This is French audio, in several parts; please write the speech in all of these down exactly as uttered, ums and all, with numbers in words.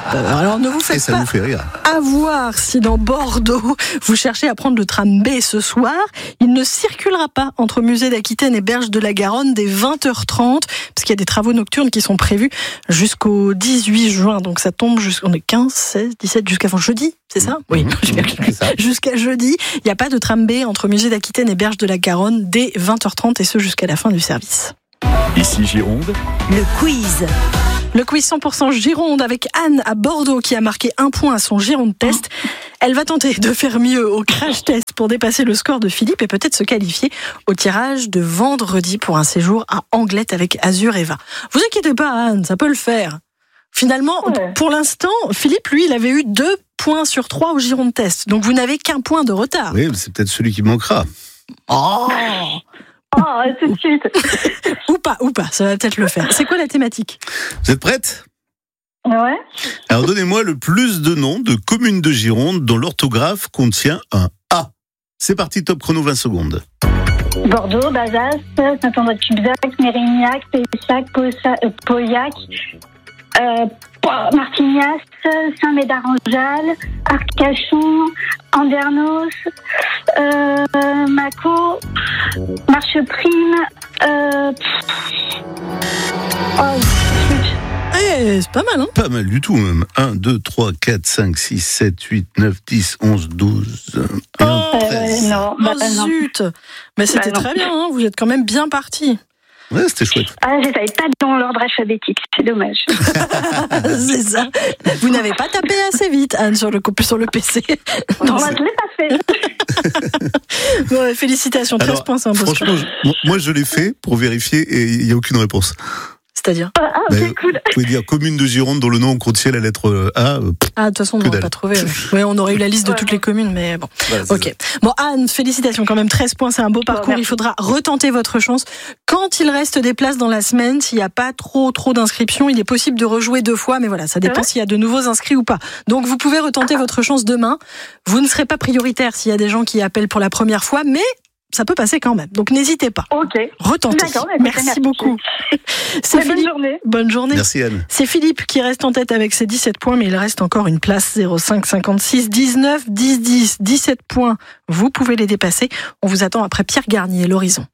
Alors ne vous faites Et ça pas vous fait rire. avoir si dans Bordeaux vous cherchez à prendre le tram B ce soir. Il ne circulera pas entre Musée d'Aquitaine et Berge de la Garonne dès vingt heures trente parce qu'il y a des travaux nocturnes qui sont prévus jusqu'au dix-huit juin. Donc ça tombe jusqu'au quinze, seize, dix-sept jusqu'à jeudi, c'est ça ? Oui, c'est ça. Jusqu'à jeudi. Il n'y a pas de tram B entre Musée d'Aquitaine et Berge de la Garonne dès vingt heures trente et ce jusqu'à la fin du service. Ici Gironde, le quiz. Le quiz cent pour cent Gironde avec Anne à Bordeaux qui a marqué un point à son Gironde Test. Elle va tenter de faire mieux au crash test pour dépasser le score de Philippe et peut-être se qualifier au tirage de vendredi pour un séjour à Anglette avec Azur Eva. Vous inquiétez pas Anne, ça peut le faire. Finalement, ouais. Pour l'instant, Philippe, lui, il avait eu deux points sur trois au Gironde Test. Donc vous n'avez qu'un point de retard. Oui, mais c'est peut-être celui qui manquera. Oh Oh, tout de suite. Ou pas, ou pas, ça va peut-être le faire. C'est quoi la thématique ? Vous êtes prête ? Ouais. Alors donnez-moi le plus de noms de communes de Gironde dont l'orthographe contient un A. C'est parti, top chrono, vingt secondes. Bordeaux, Bazas, Saint-André-de-Cubzac, Mérignac, Pessac, Pauillac, euh, Martignas, Saint-Médard-en-Jalles, Arcachon, Andernos, euh, Mâcon, Marcheprime, euh, oh, Eh, c'est pas mal, hein ? Pas mal du tout, même. un, deux, trois, quatre, cinq, six, sept, huit, neuf, dix, onze, douze, oh, treize. Non, bah, oh non. Zut ! Mais c'était bah, très bien, hein, vous êtes quand même bien partis. Ouais, c'était chouette. Ah, je savais pas dans l'ordre alphabétique, c'est dommage. C'est ça. Vous n'avez pas tapé assez vite, Anne, sur le, sur le P C. Non, moi, je l'ai pas fait. Bon, félicitations, treize Alors, points, c'est un beau franchement, je, moi je l'ai fait pour vérifier et il n'y a aucune réponse. C'est-à-dire ? Ah, ok, ben, cool. Vous pouvez dire commune de Gironde dont le nom contient la lettre A. Ah, de toute façon, on n'aurait pas trouvé. Ouais. Ouais, on aurait eu la liste de ouais, toutes ouais. les communes, mais bon. Voilà, ok. Ça. Bon, Anne, félicitations quand même. treize points, c'est un beau parcours. Bon, il faudra retenter votre chance. Quand il reste des places dans la semaine, s'il n'y a pas trop, trop d'inscriptions, il est possible de rejouer deux fois, mais voilà, ça dépend s'il y a de nouveaux inscrits ou pas. Donc, vous pouvez retenter ah. votre chance demain. Vous ne serez pas prioritaire s'il y a des gens qui appellent pour la première fois, mais ça peut passer quand même. Donc, n'hésitez pas. Ok. Retentez. D'accord, merci, merci beaucoup. C'est Philippe. Bonne journée. Bonne journée. Merci Anne. C'est Philippe qui reste en tête avec ses dix-sept points, mais il reste encore une place. zéro cinq cinquante-six dix-neuf dix dix. dix-sept points. Vous pouvez les dépasser. On vous attend après Pierre Garnier, l'horizon.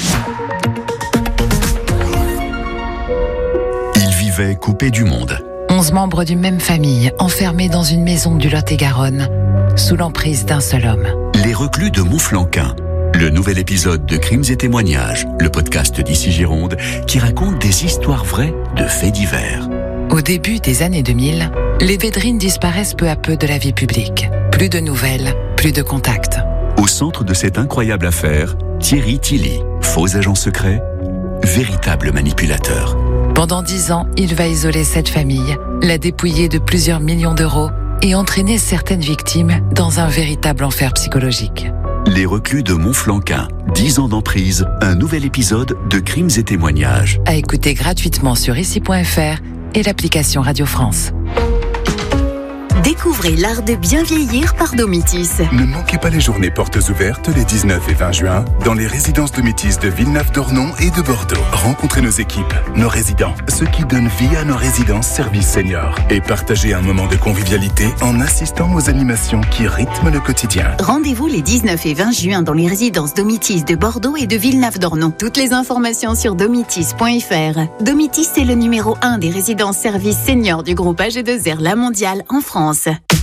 il vivait coupé du monde. Onze membres d'une même famille, enfermés dans une maison du Lot-et-Garonne, sous l'emprise d'un seul homme. Les reclus de Montflanquin. Le nouvel épisode de Crimes et témoignages, le podcast d'Ici Gironde, qui raconte des histoires vraies de faits divers. Au début des années deux mille, les Védrines disparaissent peu à peu de la vie publique. Plus de nouvelles, plus de contacts. Au centre de cette incroyable affaire, Thierry Tilly, faux agent secret, véritable manipulateur. Pendant dix ans, il va isoler cette famille, la dépouiller de plusieurs millions d'euros et entraîner certaines victimes dans un véritable enfer psychologique. Les reclus de Montflanquin, dix ans d'emprise, un nouvel épisode de Crimes et témoignages. À écouter gratuitement sur ici point f r et l'application Radio France. Découvrez l'art de bien vieillir par Domitis. Ne manquez pas les journées portes ouvertes les dix-neuf et vingt juin dans les résidences Domitis de Villeneuve-d'Ornon et de Bordeaux. Rencontrez nos équipes, nos résidents, ceux qui donnent vie à nos résidences services seniors et partagez un moment de convivialité en assistant aux animations qui rythment le quotidien. Rendez-vous les dix-neuf et vingt juin dans les résidences Domitis de Bordeaux et de Villeneuve-d'Ornon. Toutes les informations sur domitis point f r. Domitis est le numéro un des résidences services seniors du groupe A G deux R La Mondiale en France.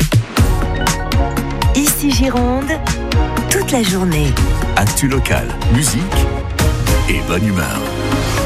Ici Gironde, toute la journée. Actu local, musique et bonne humeur.